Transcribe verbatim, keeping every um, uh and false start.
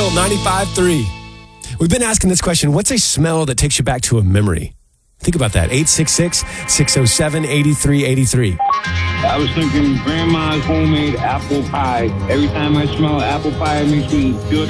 Real ninety-five point three. We've been asking this question, what's a smell that takes you back to a memory? Think about that. eight six six, six oh seven, eight three eight three. I was thinking grandma's homemade apple pie. Every time I smell apple pie, it makes me feel